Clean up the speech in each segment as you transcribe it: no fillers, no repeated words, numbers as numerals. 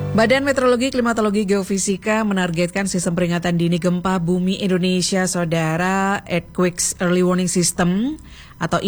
Badan Meteorologi, Klimatologi, Geofisika menargetkan sistem peringatan dini gempa bumi Indonesia, saudara, Earthquakes Early Warning System atau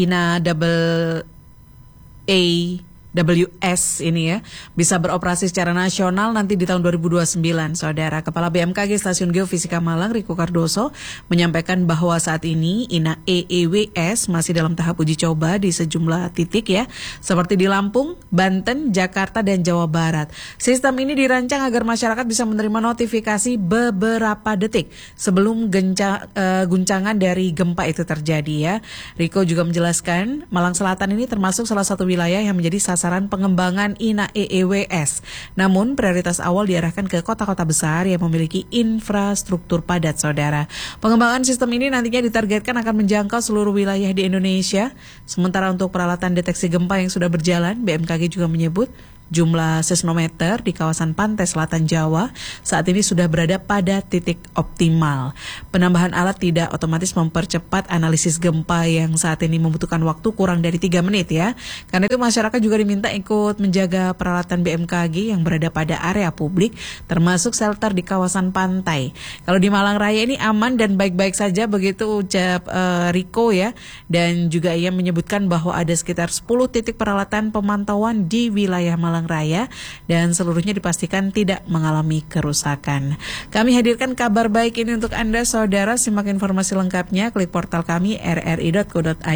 INAAWS ini ya, bisa beroperasi secara nasional nanti di tahun 2029, saudara. Kepala BMKG Stasiun Geofisika Malang, Riko Cardoso, menyampaikan bahwa saat ini INAAWS masih dalam tahap uji coba di sejumlah titik ya, seperti di Lampung, Banten, Jakarta, dan Jawa Barat. Sistem ini dirancang agar masyarakat bisa menerima notifikasi beberapa detik sebelum guncangan dari gempa itu terjadi ya. Riko juga menjelaskan, Malang Selatan ini termasuk salah satu wilayah yang menjadi sasaran pengembangan INAAWS. Namun prioritas awal diarahkan ke kota-kota besar yang memiliki infrastruktur padat, saudara. Pengembangan sistem ini nantinya ditargetkan akan menjangkau seluruh wilayah di Indonesia. Sementara untuk peralatan deteksi gempa yang sudah berjalan, BMKG juga menyebut jumlah seismometer di kawasan pantai selatan Jawa saat ini sudah berada pada titik optimal. Penambahan alat tidak otomatis mempercepat analisis gempa yang saat ini membutuhkan waktu kurang dari 3 menit ya. Karena itu masyarakat juga diminta ikut menjaga peralatan BMKG yang berada pada area publik, termasuk shelter di kawasan pantai. Kalau di Malang Raya ini aman dan baik-baik saja, begitu ucap Riko ya. Dan juga ia menyebutkan bahwa ada sekitar 10 titik peralatan pemantauan di wilayah Malang Raya dan seluruhnya dipastikan tidak mengalami kerusakan. Kami hadirkan kabar baik ini untuk Anda, saudara. Simak informasi lengkapnya, klik portal kami rri.co.id.